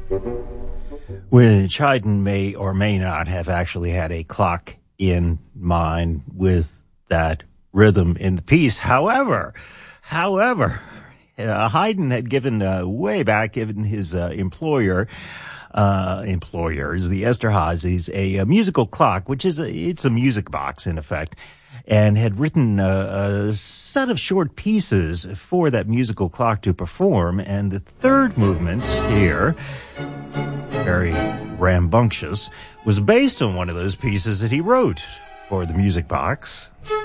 Which Haydn may or may not have actually had a clock in mind with that rhythm in the piece. However, Haydn had given his employers, the Esterházys, a musical clock, which is it's a music box in effect, and had written a set of short pieces for that musical clock to perform. And the third movement here, very rambunctious, was based on one of those pieces that he wrote for the music box.